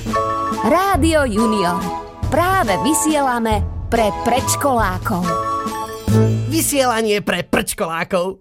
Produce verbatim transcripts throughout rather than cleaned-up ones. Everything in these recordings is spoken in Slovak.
Rádio Junior. Práve vysielame pre predškolákov. Vysielanie pre predškolákov.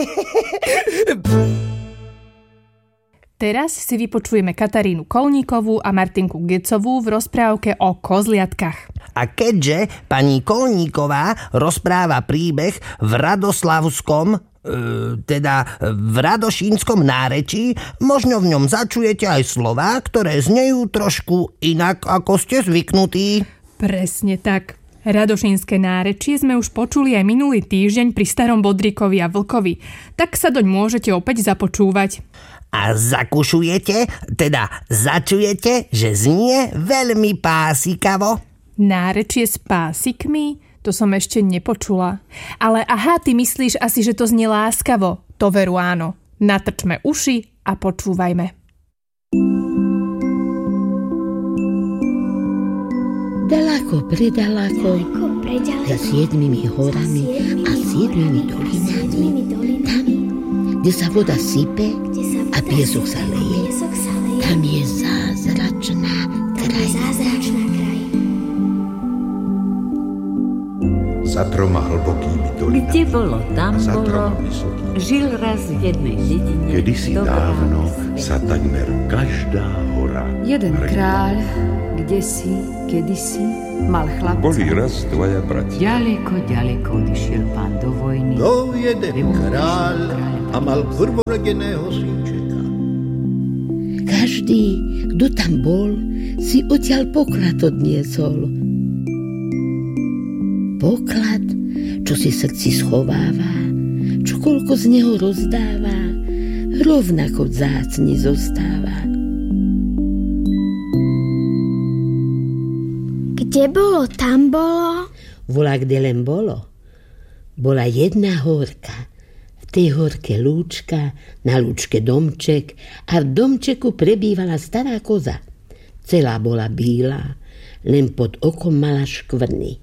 Teraz si vypočujeme Katarínu Kolníkovú a Martinku Gecovú v rozprávke o kozliatkách. A keďže pani Kolníková rozpráva príbeh v radoslavskom, e, teda v radošínskom nárečí, možno v ňom začujete aj slová, ktoré znejú trošku inak, ako ste zvyknutí. Presne tak. Radošínske nárečie sme už počuli aj minulý týždeň pri starom Bodrikovi a Vlkovi, tak sa doň môžete opäť započúvať. A zakušujete, teda začujete, že znie veľmi pásikavo? Nárečie s pásikmi? To som ešte nepočula. Ale aha, ty myslíš asi, že to znie láskavo. To veru áno. Natrčme uši a počúvajme. Daleko, predaleko, za siedmimi horami a siedmimi dolinami, tam, kde sa voda sype a piesok sa leje, tam je zázračná krajina. Za troma hlbokými dolinami, kde bolo, tam za bolo, troma vysokými, žil raz v jednej dedine. kedysi dávno sa takmer každá hora Jeden hrnula. kráľ, kdesi, kedysi, mal chlapca. Boli raz dvaja bratia. Ďaleko, ďaleko odišiel pán do vojny. Bol jeden kráľ a mal prvorodeného synčeka. Každý, kto tam bol, si odtiaľ poklad odniesol. Poklad, čo si srdci schováva, čo koľko z neho rozdáva, rovnako vzácny zostáva. Kde bolo, tam bolo? Volá, kde len bolo. Bola jedna horka. V tej horke lúčka, na lúčke domček a v domčeku prebývala stará koza. Celá bola bílá, len pod okom mala škvrny.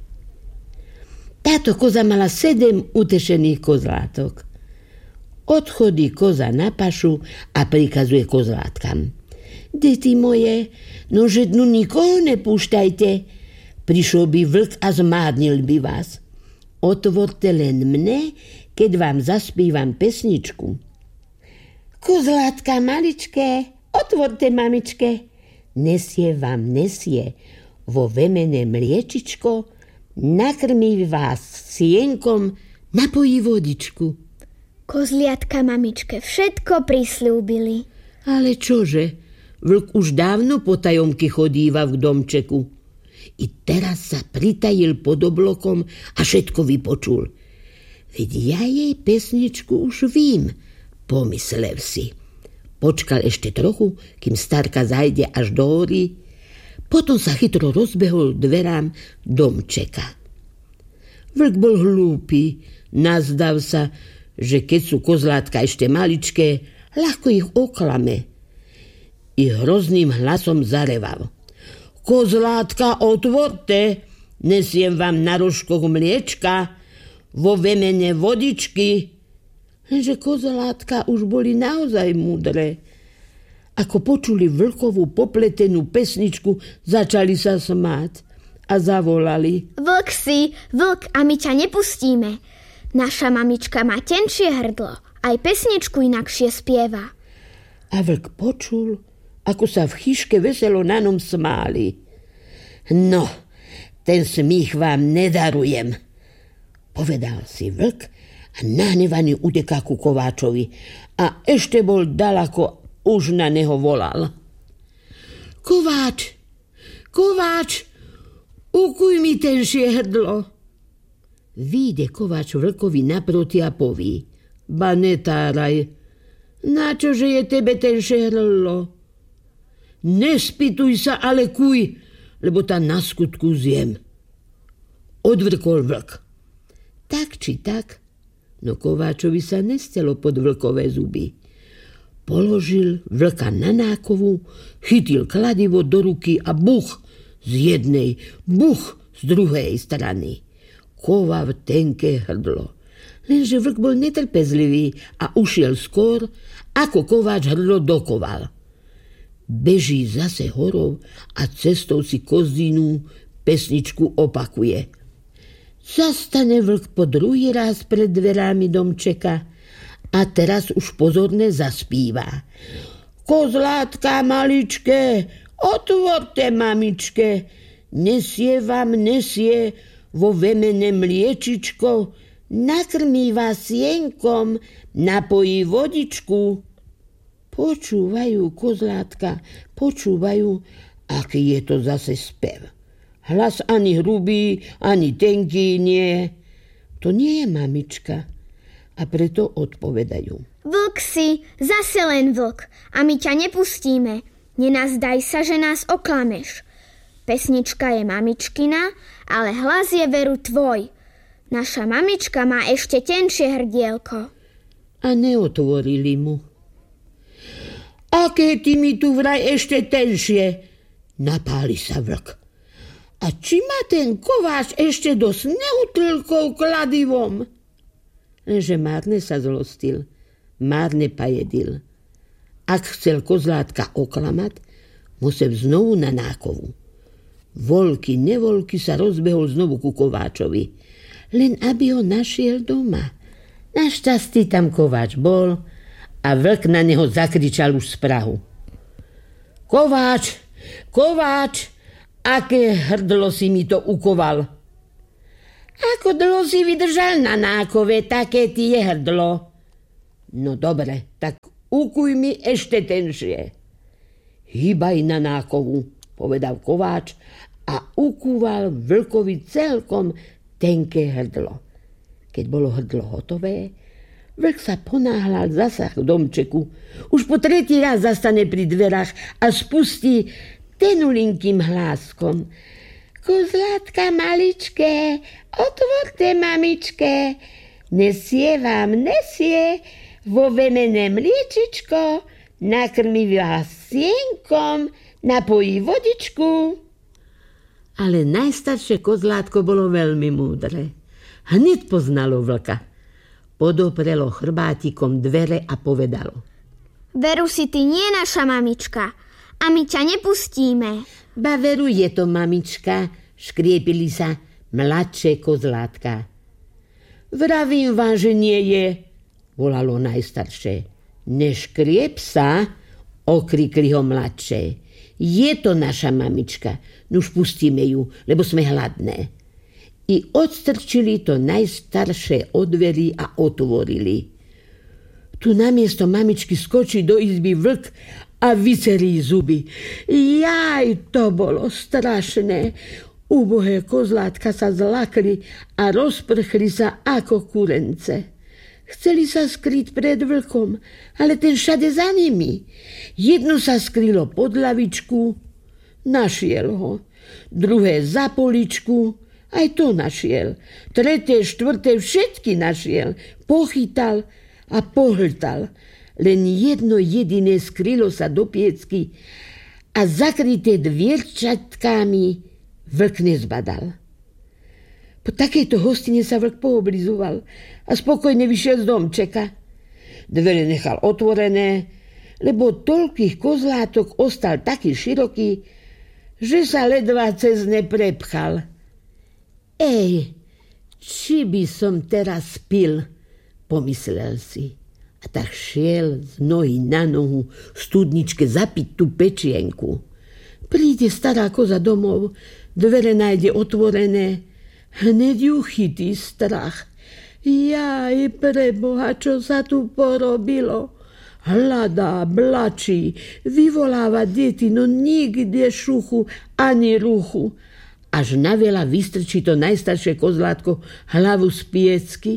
Táto koza mala sedem utešených kozlátok. Odchodí koza na pašu a prikazuje kozlátkam. Deti moje, nože dnu nikoho nepúštajte. Prišiel by vlk a zmádnil by vás. Otvorte len mne, keď vám zaspívam pesničku. Kozlátka maličké, otvorte mamičke. Nesie vám nesie vo vemene mliečičko, nakrmí vás sienkom, napojí vodičku. Kozliatka mamičke všetko prisľúbili. Ale čože, vlk už dávno po tajomky chodíva v domčeku. I teraz sa pritajil pod oblokom a všetko vypočul. Veď ja jej pesničku už vím, pomyslel si. Počkal ešte trochu, kým starka zajde až do hory, potom sa chytro rozbehol dverám domčeka. Vlk bol hlúpy, nazdav sa, že keď sú kozlátka ešte maličké, ľahko ich oklame. I hrozným hlasom zareval. Kozlátka, otvorte, nesiem vám na rožkoch mliečka, vo vemene vodičky. Lenže kozlátka už boli naozaj múdre. Ako počuli vlkovú popletenú pesničku, začali sa smáť a zavolali. Vlk si, vlk, a my ťa nepustíme. Naša mamička má tenšie hrdlo, aj pesničku inakšie spieva. A vlk počul, ako sa v chyške veselo na ňom smáli. No, ten smích vám nedarujem, povedal si vlk a nahnevaný uteká ku Kováčovi. A ešte bol ďaleko, už na neho volal. Kováč, Kováč, ukuj mi tenšie hrdlo. Výjde Kováč vlkovi naproti a poví. Ba netáraj, načože je tebe tenšie hrdlo? Nespýtuj sa, ale kuj, lebo tá na skutku zjem. Odvrkol vlk. Tak či tak, no Kováčovi sa nestelo pod vlkové zuby. Položil vlka na nákovu, chytil kladivo do ruky a buch z jednej, buch z druhej strany. Kovav tenké hrdlo. Lenže vlk bol netrpezlivý a ušiel skôr, ako Kováč hrdlo dokoval. Beží zase horou a cestou si kozínú pesničku opakuje. Zastane vlk po druhý raz pred dverami domčeka a teraz už pozorne zaspíva. Kozlátka maličké, otvorte mamičke, nesie vám, nesie vo vemene mliečičko, nakrmí vás sienkom, napojí vodičku. Počúvajú kozlátka, počúvajú, aký je to zase spev. Hlas ani hrubý, ani tenký nie. To nie je mamička. A preto odpovedajú. Vlk si, zase len vlk, a my ťa nepustíme. Nenazdaj sa, že nás oklameš. Pesnička je mamičkina, ale hlas je veru tvoj. Naša mamička má ešte tenšie hrdielko. A neotvorili mu. Aké ty mi tu vraj ešte tenšie? Napáli sa vlk. A či ma ten kováč ešte dosť neutlkol kladivom? Lenže márne sa zlostil, márne pajedil. Ak chcel kozlátka oklamať, musel znovu na nákovu. Volky, nevolky sa rozbehol znovu ku kováčovi, len aby ho našiel doma. Našťastí tam kováč bol a vlk na neho zakričal už z prahu. Kováč, kováč, aké hrdlo si mi to ukoval. Ako dlho si vydržal na nákove, také ti je hrdlo. No dobre, tak ukuj mi ešte tenšie. Hýbaj na nákovu, povedal kováč a ukúval vlkovi celkom tenké hrdlo. Keď bolo hrdlo hotové, vlk sa ponáhľal zasa k domčeku. Už po tretí raz zastane pri dverách a spustí tenulinkým hláskom. Kozlátka maličké, otvorte mamičke, nesie vám, nesie vo vemene mliečičko, nakrmí vás sienkom, napojí vodičku. Ale najstaršie kozlátko bolo veľmi múdre. Hneď poznalo vlka. Podoprelo chrbátikom dvere a povedalo. Veru si ty nie naša mamička a my ťa nepustíme. Ba veru je to mamička, škriepili sa mladšie kozlátka. Vravím vám, že nie je, volalo najstaršie. Neškriep sa, okrikli ho mladšie. Je to naša mamička, nuž pustíme ju, lebo sme hladné. I odstrčili to najstaršie od dverí a otvorili. Tu namiesto mamičky skočí do izby vlk a vycerí zuby. Jaj, to bolo strašné. Ubohé kozlátka sa zlakli a rozprchli sa ako kurence. Chceli sa skryť pred vlkom, ale ten všade za nimi. Jedno sa skrylo pod lavičku, našiel ho. Druhé za poličku, aj to našiel. Tretie, štvrté, všetky našiel. Pochytal a pohltal. Len jedno jediné skrylo sa do piecky a zakryté dvierčatkami vlk nezbadal. Po takejto hostine sa vlk pooblizoval a spokojne vyšiel z domčeka. Dvere nechal otvorené, lebo toľkých kozlátok ostal taký široký, že sa ledva cez ne prepchal. Ej, či by som teraz pil, pomyslel si. A tak šiel z nohy na nohu v studničke zapiť tú pečienku. Príde stará koza domov, dvere nájde otvorené, hneď ju chytí strach. Jaj, preboha, čo sa tu porobilo? Hľadá, blačí, vyvoláva deti, no nikde šuchu ani ruchu. Až naveľa vystrčí to najstaršie kozlátko hlavu z piecky.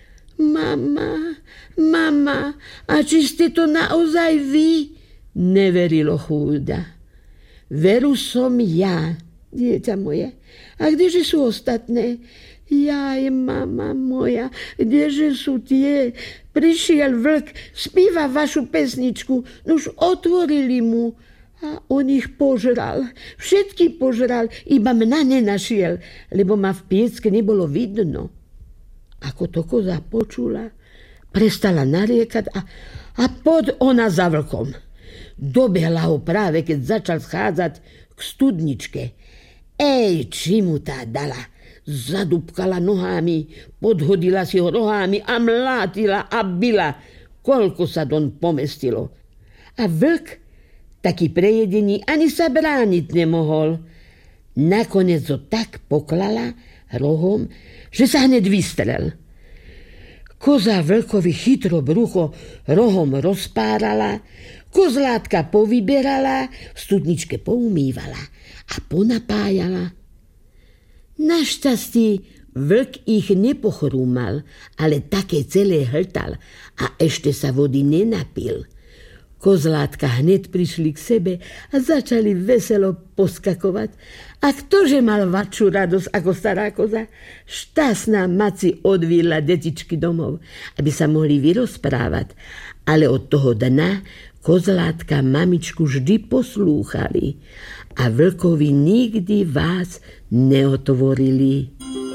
Mama, mama, a či ste to naozaj vy? Neverilo chúda. Veru som ja, dieťa moje. A kdeže sú ostatné? Jaj, mama moja, kdeže sú tie? Prišiel vlk, spíva vašu pesničku, nuž otvorili mu. A on ich požral, všetky požral, iba mňa nenašiel, lebo ma v piecke nebolo vidno. Ako to koza počula, prestala nariekať a, a pod ona za vlkom. dobehla ho práve, keď začal schádzať k studničke. Ej, či mu tá dala? Zadúbkala nohami, podhodila si ho rohami a mlátila a bila, koľko sa don pomestilo. A vlk, taký prejedený, ani sa brániť nemohol. Nakoniec ho tak poklala rohom, že sa hneď vystrel. Koza vlkovi chytro brucho rohom rozpárala, kozlátka povyberala, v studničke poumývala a ponapájala. Našťastí vlk ich nepochrúmal, ale také celé hltal a ešte sa vody nenapil. Kozlátka hneď prišli k sebe a začali veselo poskakovať. A ktože mal väčšiu radosť ako stará koza? Šťastná maci odviedla detičky domov, aby sa mohli vyrozprávať. Ale od toho dna kozlátka mamičku vždy poslúchali a vlkovi nikdy vás neotvorili.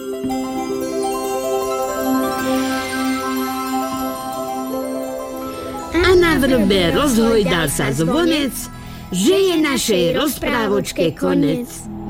A na vrbe rozhojdal sa zvonec, že je našej rozprávočke konec.